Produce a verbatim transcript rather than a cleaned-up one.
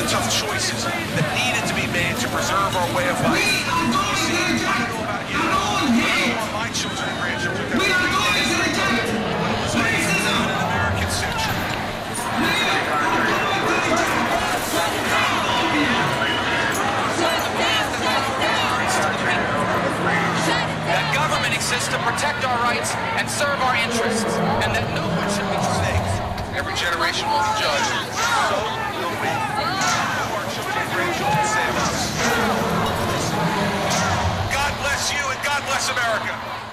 tough choices that needed to be made to preserve our way of life. You see, I don't know about you, but I don't want my children and grandchildren to have to an American century. That government exists to protect our rights and serve our interests, and that no one should be Mistakes. Every generation will be judged. So will we. Our children and grandchildren save us. God bless you and God bless America.